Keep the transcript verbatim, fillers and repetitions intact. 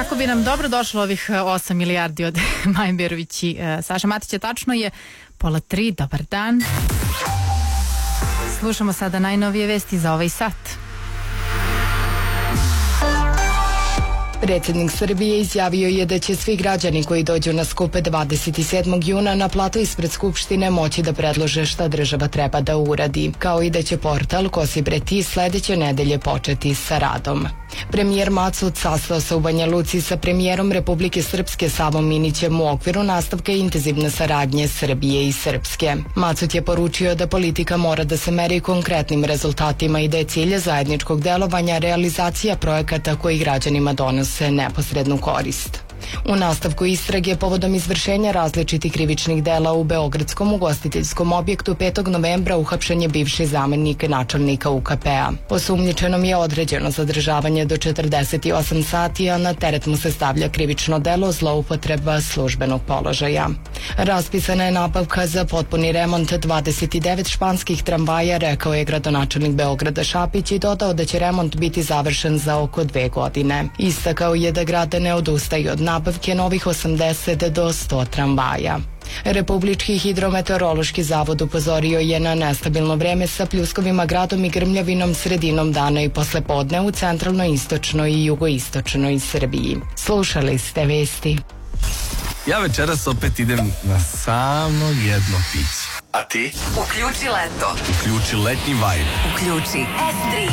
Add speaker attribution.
Speaker 1: Kako bi nam dobro došlo ovih osam milijardi od Maje Berović i Saša Matića, tačno je pola tri, dobar dan. Slušamo sada najnovije vesti za ovaj sat.
Speaker 2: Predsjednik Srbije izjavio je da će svi građani koji dođu na skupe dvadeset sedmog juna na platu ispred Skupštine moći da predlože šta država treba da uradi, kao i da će portal Kosi bre ti sledeće nedelje početi sa radom. Premijer Macud sastao se u Banja Luci sa premijerom Republike Srpske Savom Minićem u okviru nastavka intenzivne saradnje Srbije i Srpske. Macud je poručio da politika mora da se meri konkretnim rezultatima i da je cilj zajedničkog delovanja realizacija projekata koji građanima donose neposrednu korist. U nastavku istrage povodom izvršenja različitih krivičnih dela u beogradskom ugostiteljskom objektu petog novembra uhapšen je bivši zamenik načelnika U K P-a. Osumnjičenom je određeno zadržavanje do četrdeset osam sati, a na teret mu se stavlja krivično delo zloupotreba službenog položaja. Raspisana je nabavka za potpuni remont dvadeset devet španskih tramvaja, rekao je gradonačelnik Beograda Šapić i dodao da će remont biti završen za oko dve godine. Istakao je da grad ne odustaje od nabavke novih osamdeset do sto tramvaja. Republički hidrometeorološki zavod upozorio je na nestabilno vreme sa pljuskovima, gradom i grmljavinom sredinom dana i poslepodne u centralnoj, istočnoj i jugoistočnoj Srbiji. Slušali ste vesti.
Speaker 3: Ja večeras opet idem na samo jedno piće. A ti?
Speaker 4: Uključi leto.
Speaker 3: Uključi letnji vibe.
Speaker 4: Uključi S tri.